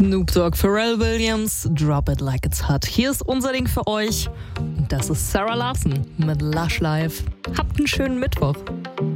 Snoop Dogg, Pharrell Williams, Drop It Like It's Hot. Hier ist unser Ding für euch. Und das ist Sarah Larsson mit Lush Life. Habt einen schönen Mittwoch.